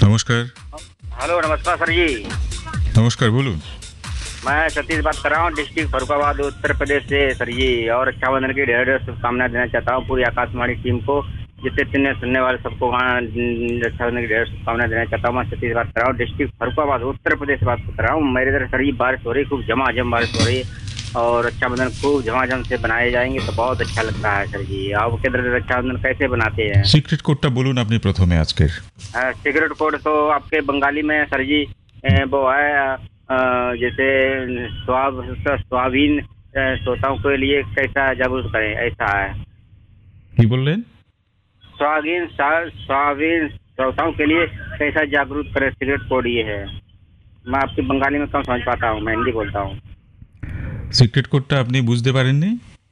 नमस्कार। हेलो, नमस्कार सर जी। नमस्कार, बोलून। मैं सतीश बात कर रहा हूँ, डिस्ट्रिक्ट फरुखाबाद, उत्तर प्रदेश से सर जी। और रक्षाबंधन की ढेर ढेर शुभकामनाएं देना चाहता हूँ पूरी आकाशवाणी टीम को, जिससे सुनने वाले सबको वहाँ रक्षाबंधन की ढेर शुभकामनाएं देना चाहता हूँ। मैं सतीश बात कर रहा हूँ, डिस्ट्रिक्ट फरुखाबाद, उत्तर प्रदेश से बात कर रहा हूँ। मेरे इधर सर जी बारिश हो रही, खूब झमाझम बारिश हो रही है और रक्षाबंधन खूब झमाझम से बनाए जाएंगे तो बहुत अच्छा लगता है सर जी। आपके इधर रक्षाबंधन कैसे बनाते हैं? সিক্রেট কোডটা বলুন আপনি প্রথমে আজকের। सिगरेट कोड तो आपके बंगाली में सर जी वो है जैसे स्वाधीन श्रोताओं के लिए कैसा जागरूक करें, ऐसा है। কি বললেন? स्वाधीन श्रोताओं के लिए कैसा जागरूक करें, सिगरेट कोड ये है। मैं आपकी बंगाली में कम समझ पाता हूँ, मैं हिंदी बोलता हूँ। সিক্রেট কোডটা আপনি বুঝতে পারেননি?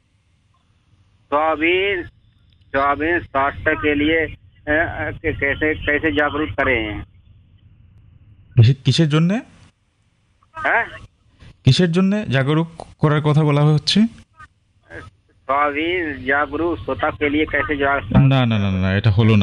स्वाधीन स्वास्थ्य के लिए कैसे कैसे जागरूक करें? কিসের জন্য? হ্যাঁ, কিসের জন্য জাগরুক করার কথা বলা হচ্ছে? स्वाधीन जागरूक श्रोता के लिए कैसे না না না না, এটা হলো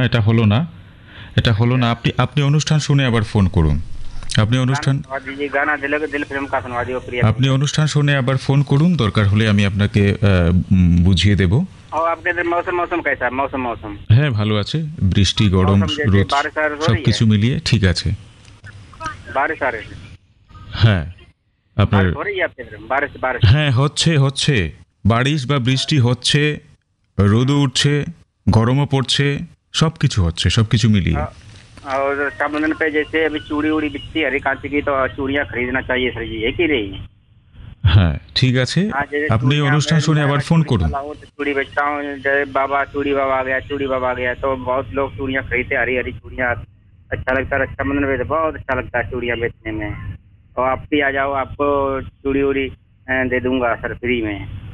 না। আপনি আপনি অনুষ্ঠান শুনে আবার ফোন করুন। আপনি অনুষ্ঠান गाना दिल फिल्म का सुनवा दियो प्रिय। আপনি অনুষ্ঠান শুনে আবার ফোন করুন, দরকার হলে আমি আপনাকে বুঝিয়ে দেব। और आपके इधर मौसम कैसा है? मौसम হ্যাঁ, ভালো আছে। বৃষ্টি, গরম, রোদ সবকিছু মিলিয়ে ঠিক আছে। बारिश आ रही है? হ্যাঁ, আপনার हो रही है आपके इधर बारिश? হ্যাঁ, হচ্ছে বারিশ বা বৃষ্টি হচ্ছে, রোদও উঠছে, গরমও পড়ছে, সবকিছু মিলিয়ে। और रक्षाबंधन पे जैसे अभी चूड़ी उड़ी बिकती है हरी कांची की, तो चूड़ियाँ खरीदना चाहिए सर जी, है कि नहीं? হ্যাঁ, ঠিক আছে। আপনি অনুষ্ঠান শুনে আবার ফোন করুন। चूड़ी बेचता हूँ, जय बाबा चूड़ी बाबा आ गया, तो बहुत लोग चूड़ियाँ खरीदते, हरी हरी चूड़ियाँ। अच्छा लगता है रक्षाबंधन पे, बहुत अच्छा लगता है चूड़ियाँ बेचने में। और आप भी आ जाओ, आपको चूड़ी उड़ी दे दूंगा सर फ्री में।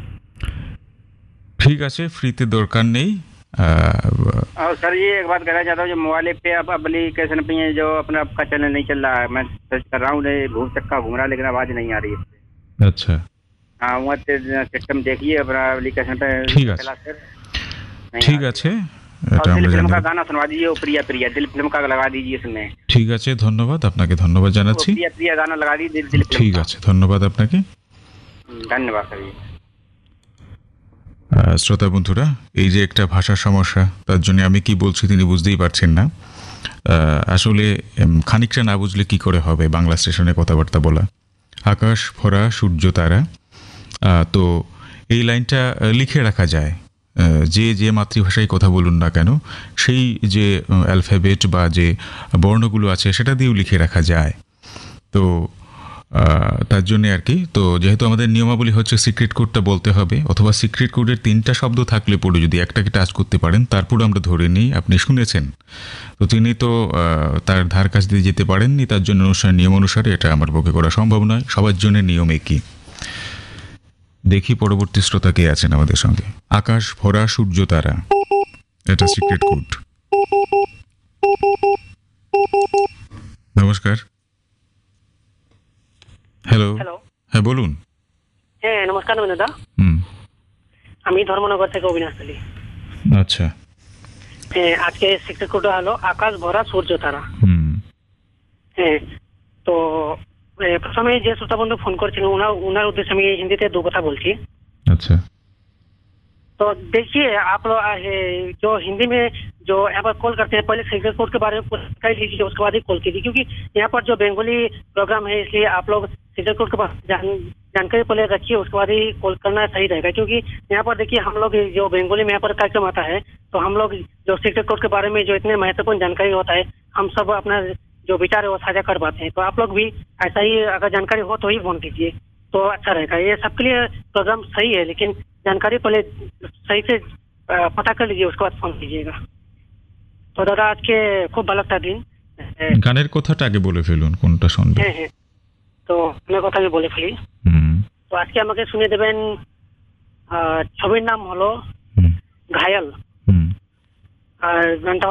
ঠিক আছে, ফ্রিতে দরকার নেই। और सर जी एक बात कहना चाहता हूँ, जो मोबाइल पे आप एप्लीकेशन पे है, जो अपना आपका चैनल नहीं चल रहा है, मैं सर्च कर रहा हूँ, घूम चक्का घूम रहा, लेकिन आवाज़ नहीं आ रही है। আচ্ছা, हाँ, वहाँ सिस्टम देखिए अपना एप्लीकेशन पे। ঠিক আছে, এটা दिल আমরা फिल्म का জানব। गाना सुनवा दीजिए, प्रिया दिल फिल्म का लगा दीजिए इसमें। ঠিক আছে, ধন্যবাদ আপনাকে, ধন্যবাদ জানাচ্ছি। प्रिया गाना लगा दीजिए दिल फिल्म ঠিক का। আছে, ধন্যবাদ আপনাকে। धन्यवाद सर जी। শ্রোতা বন্ধুরা, এই যে একটা ভাষার সমস্যা, তার জন্য আমি কি বলছি তিনি বুঝতেই পারছেন না। আসলে খানিকটা না বুঝলে কি করে হবে বাংলা স্টেশনে কথাবার্তা বলা। আকাশ ভরা সূর্য তারা, তো এই লাইনটা লিখে রাখা যায়। যে মাতৃভাষায় কথা বলুন না কেন, সেই যে অ্যালফাবেট বা যে বর্ণগুলো আছে সেটা দিয়েও লিখে রাখা যায়। তো তার জন্যে আর কি, তো যেহেতু আমাদের নিয়মাবলী হচ্ছে সিক্রেট কোডটা বলতে হবে, অথবা সিক্রেট কোডের 3টা শব্দ থাকলে পরে যদি একটাকে টাচ করতে পারেন, তারপর আমরা ধরে নিই আপনি শুনেছেন। তো তিনি তো তার ধার কাছ দিয়ে যেতে পারেননি, তার জন্য অনুষ্ঠানের নিয়ম অনুসারে এটা আমার পক্ষে করা সম্ভব নয়। সবার জন্য নিয়ম একই। দেখি পরবর্তী শ্রোতা কে আছেন আমাদের সঙ্গে। আকাশ ভরা সূর্য তারা, এটা সিক্রেট কোড। নমস্কার। হ্যালো। হ্যাঁ, বলুন। হ্যাঁ, নমস্কার দাদা। আমি ধর্মনগর থেকে অবিনাশ আলী। আচ্ছা, হ্যাঁ, আজকে সিক্রেট কোড হলো আকাশ ভরা সূর্য তারা। হ্যাঁ, তো প্রথমে যে শ্রোতা বন্ধু ফোন করেছিলেন, ওনার उद्देश्य আমি হিন্দিতে दो কথা বলছি। अच्छा, तो देखिए आप लोग जो हिंदी में जो यहाँ पर कॉल करते हैं, पहले सिक्रेट कोड के बारे में कह लीजिए, उसके बाद ही कॉल कीजिए, क्योंकि यहाँ पर जो बेंगोली प्रोग्राम है, इसलिए आप लोग सिक्रेट कोड के बारे में जानकारी पहले रखिए, उसके बाद ही कॉल करना सही रहेगा। क्योंकि यहाँ पर देखिए हम लोग जो बेंगोली में यहाँ पर कार्यक्रम आता है, तो हम लोग जो सिक्रेट कोड के बारे में जो इतने महत्वपूर्ण जानकारी होता है, हम सब अपना जो विचार है वो साझा कर पाते हैं। तो आप लोग भी ऐसा ही अगर जानकारी हो तो ही फोन कीजिए, तो अच्छा रहेगा। ये सबके लिए प्रोग्राम सही है, लेकिन जानकारी पहले सही से पता कर लीजिए, उसके बाद फोन कीजिएगा। तो दादा आज के খুব ভালো একটা দিন। গানের কথাটা আগে বলে ফেলুন, কোনটা শুনবেন? হ্যাঁ হ্যাঁ, তো আমি কথা বলে ফেলি। তো আজকে আমাকে শুনে দেবেন, ছবির নাম হলো ঘায়াল, আর গানটা